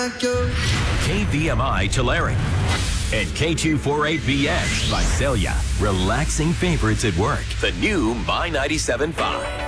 like you. KVMI Tulare and K248BX Visalia. Relaxing favorites at work. The new My 97.5.